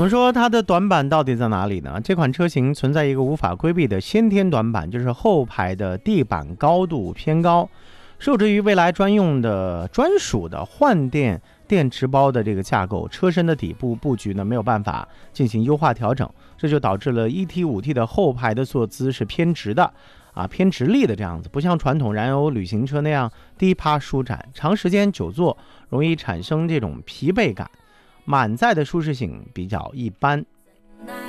我们说它的短板到底在哪里呢？这款车型存在一个无法规避的先天短板，就是后排的地板高度偏高，受制于未来专用的专属的换电电池包的这个架构，车身的底部布局呢没有办法进行优化调整，这就导致了 1T、5T 的后排的坐姿是偏直的。偏直立的这样子，不像传统燃油旅行车那样低趴舒展，长时间久坐容易产生这种疲惫感，满载的舒适性比较一般。